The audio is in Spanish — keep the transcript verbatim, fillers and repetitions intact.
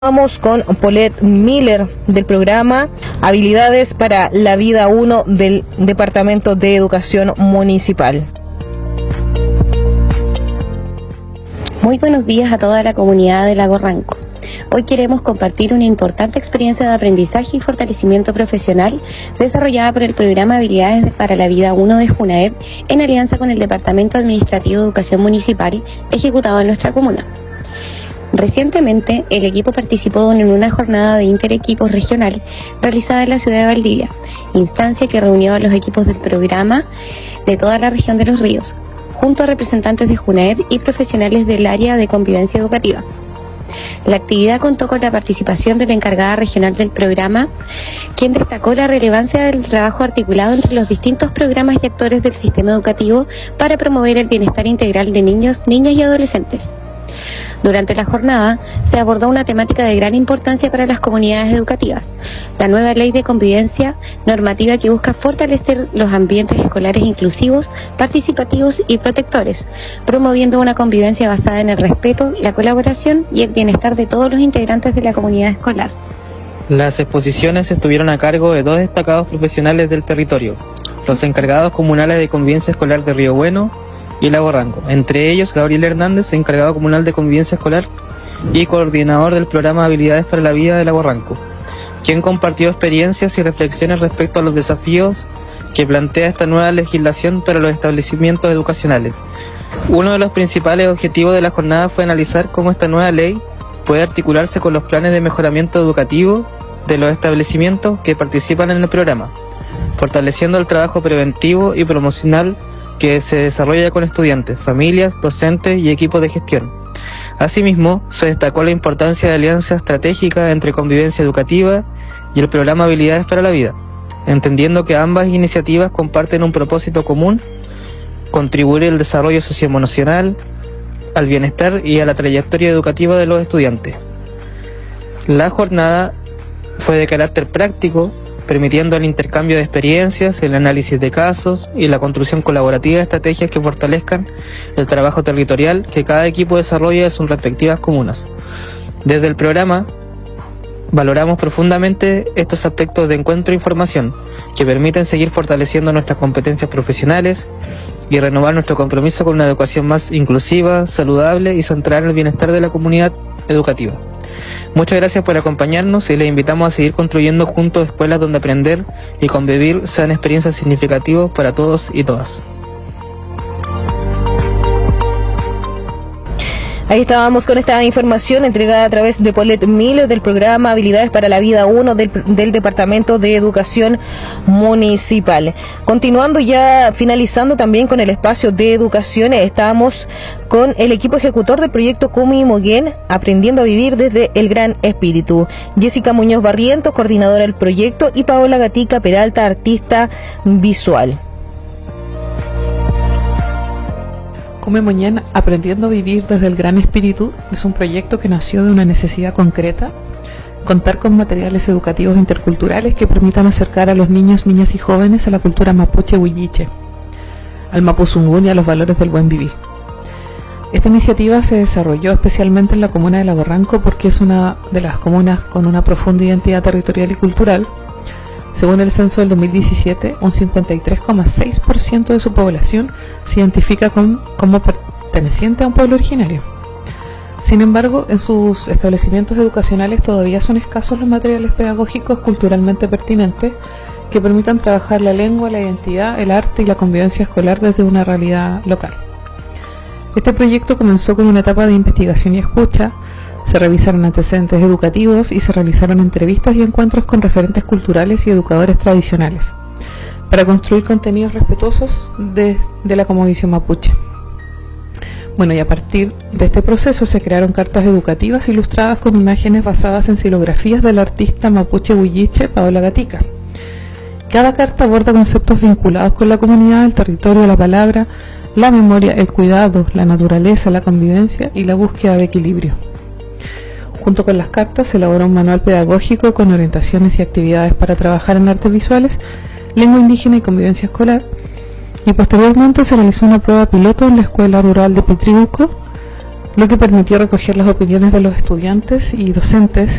Vamos con Paulette Miller del programa Habilidades para la Vida uno del Departamento de Educación Municipal. Muy buenos días a toda la comunidad de Lago Ranco. Hoy queremos compartir una importante experiencia de aprendizaje y fortalecimiento profesional desarrollada por el programa Habilidades para la Vida uno de JUNAEP en alianza con el Departamento Administrativo de Educación Municipal ejecutado en nuestra comuna. Recientemente, el equipo participó en una jornada de interequipos regional realizada en la ciudad de Valdivia, instancia que reunió a los equipos del programa de toda la región de Los Ríos, junto a representantes de JUNAEP y profesionales del área de convivencia educativa. La actividad contó con la participación de la encargada regional del programa, quien destacó la relevancia del trabajo articulado entre los distintos programas y actores del sistema educativo para promover el bienestar integral de niños, niñas y adolescentes. Durante la jornada se abordó una temática de gran importancia para las comunidades educativas, la nueva ley de convivencia normativa que busca fortalecer los ambientes escolares inclusivos, participativos y protectores, promoviendo una convivencia basada en el respeto, la colaboración y el bienestar de todos los integrantes de la comunidad escolar. Las exposiciones estuvieron a cargo de dos destacados profesionales del territorio, los encargados comunales de convivencia escolar de Río Bueno y Lago Ranco, entre ellos Gabriel Hernández, encargado comunal de convivencia escolar y coordinador del programa Habilidades para la Vida de Lago Ranco, quien compartió experiencias y reflexiones respecto a los desafíos que plantea esta nueva legislación para los establecimientos educacionales. Uno de los principales objetivos de la jornada fue analizar cómo esta nueva ley puede articularse con los planes de mejoramiento educativo de los establecimientos que participan en el programa, fortaleciendo el trabajo preventivo y promocional que se desarrolla con estudiantes, familias, docentes y equipos de gestión. Asimismo, se destacó la importancia de alianza estratégica entre convivencia educativa y el programa Habilidades para la Vida, entendiendo que ambas iniciativas comparten un propósito común: contribuir al desarrollo socioemocional, al bienestar y a la trayectoria educativa de los estudiantes. La jornada fue de carácter práctico, permitiendo el intercambio de experiencias, el análisis de casos y la construcción colaborativa de estrategias que fortalezcan el trabajo territorial que cada equipo desarrolla en sus respectivas comunas. Desde el programa valoramos profundamente estos aspectos de encuentro e información que permiten seguir fortaleciendo nuestras competencias profesionales y renovar nuestro compromiso con una educación más inclusiva, saludable y centrada en el bienestar de la comunidad educativa. Muchas gracias por acompañarnos y les invitamos a seguir construyendo juntos escuelas donde aprender y convivir sean experiencias significativas para todos y todas. Ahí estábamos con esta información entregada a través de Paulette Miller del programa Habilidades para la Vida uno del, del Departamento de Educación Municipal. Continuando ya, finalizando también con el espacio de educación, estamos con el equipo ejecutor del proyecto Kumi Moguén, Aprendiendo a Vivir desde el Gran Espíritu. Jessica Muñoz Barrientos, coordinadora del proyecto, y Paola Gatica Peralta, artista visual. Kumi Moguén, Aprendiendo a Vivir desde el Gran Espíritu, es un proyecto que nació de una necesidad concreta: contar con materiales educativos interculturales que permitan acercar a los niños, niñas y jóvenes a la cultura mapuche huilliche, al mapuzungún y a los valores del buen vivir. Esta iniciativa se desarrolló especialmente en la comuna de Lago Ranco porque es una de las comunas con una profunda identidad territorial y cultural. Según el censo del dos mil diecisiete, un cincuenta y tres coma seis por ciento de su población se identifica con, como perteneciente a un pueblo originario. Sin embargo, en sus establecimientos educacionales todavía son escasos los materiales pedagógicos culturalmente pertinentes que permitan trabajar la lengua, la identidad, el arte y la convivencia escolar desde una realidad local. Este proyecto comenzó con una etapa de investigación y escucha. Se revisaron antecedentes educativos y se realizaron entrevistas y encuentros con referentes culturales y educadores tradicionales para construir contenidos respetuosos de, de la cosmovisión mapuche. Bueno, y a partir de este proceso se crearon cartas educativas ilustradas con imágenes basadas en xilografías del artista mapuche huilliche Paola Gatica. Cada carta aborda conceptos vinculados con la comunidad, el territorio, la palabra, la memoria, el cuidado, la naturaleza, la convivencia y la búsqueda de equilibrio. Junto con las cartas se elaboró un manual pedagógico con orientaciones y actividades para trabajar en artes visuales, lengua indígena y convivencia escolar, y posteriormente se realizó una prueba piloto en la Escuela Rural de Pitriuco lo que permitió recoger las opiniones de los estudiantes y docentes